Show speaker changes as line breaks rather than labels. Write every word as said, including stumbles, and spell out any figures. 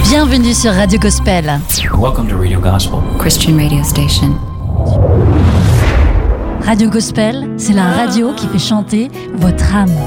Bienvenue sur Radio Gospel.
Welcome to Radio Gospel,
Christian radio station.
Radio Gospel, c'est la radio qui fait chanter votre âme.